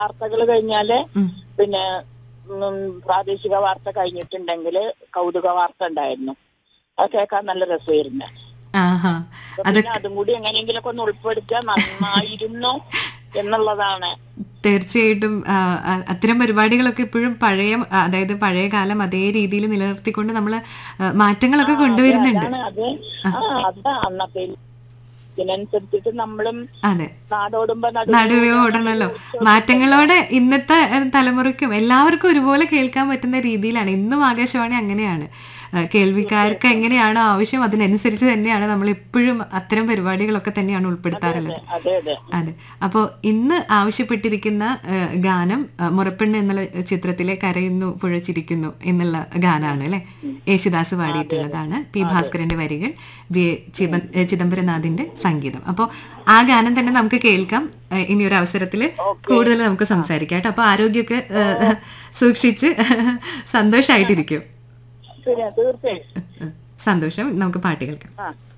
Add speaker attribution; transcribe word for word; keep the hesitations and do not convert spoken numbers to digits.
Speaker 1: വാർത്തകൾ കഴിഞ്ഞാല് പിന്നെ പ്രാദേശിക വാർത്ത കഴിഞ്ഞിട്ടുണ്ടെങ്കിൽ കൗതുക വാർത്ത ഉണ്ടായിരുന്നു. അത് കേൾക്കാൻ നല്ല രസമായിരുന്നു. പിന്നെ അതും കൂടി എങ്ങനെയെങ്കിലൊക്കെ ഒന്ന് ഉൾപ്പെടുത്തിയാൽ നന്നായിരുന്നു എന്നുള്ളതാണ്.
Speaker 2: തീർച്ചയായിട്ടും അത്തരം പരിപാടികളൊക്കെ ഇപ്പോഴും പഴയ, അതായത് പഴയ കാലം അതേ രീതിയിൽ നിലനിർത്തിക്കൊണ്ട് നമ്മള് മാറ്റങ്ങളൊക്കെ കൊണ്ടുവരുന്നുണ്ട്.
Speaker 1: അത് അതാ അന്നത്തെ ഇതിനനുസരിച്ചിട്ട് നമ്മളും
Speaker 2: അതെ
Speaker 1: നാടോടുമ്പോ
Speaker 2: നടുവേ ഓടണല്ലോ. മാറ്റങ്ങളോടെ ഇന്നത്തെ തലമുറയ്ക്കും എല്ലാവർക്കും ഒരുപോലെ കേൾക്കാൻ പറ്റുന്ന രീതിയിലാണ് ഇന്നും ആകാശവാണി അങ്ങനെയാണ്. കേൾവിക്കാർക്ക് എങ്ങനെയാണോ ആവശ്യം അതിനനുസരിച്ച് തന്നെയാണ് നമ്മൾ എപ്പോഴും അത്തരം പരിപാടികളൊക്കെ തന്നെയാണ് ഉൾപ്പെടുത്താറുള്ളത്. അതെ. അപ്പോൾ ഇന്ന് ആവശ്യപ്പെട്ടിരിക്കുന്ന ഗാനം മുറപ്പെണ്ണ് എന്നുള്ള ചിത്രത്തിലെ കരയുന്നു പുഴച്ചിരിക്കുന്നു എന്നുള്ള ഗാനാണ് അല്ലെ, യേശുദാസ് പാടിയിട്ടുള്ളതാണ്. പി ഭാസ്കരന്റെ വരികൾ, വി ചിദംബരനാഥിന്റെ സംഗീതം. അപ്പോൾ ആ ഗാനം തന്നെ നമുക്ക് കേൾക്കാം. ഇനി ഒരു അവസരത്തിൽ കൂടുതൽ നമുക്ക് സംസാരിക്കാം കേട്ടോ. അപ്പൊ ആരോഗ്യമൊക്കെ സൂക്ഷിച്ച് സന്തോഷമായിട്ടിരിക്കും.
Speaker 1: തീർച്ചയായും
Speaker 2: സന്തോഷം. നമുക്ക് പാട്ട് കേൾക്കാം.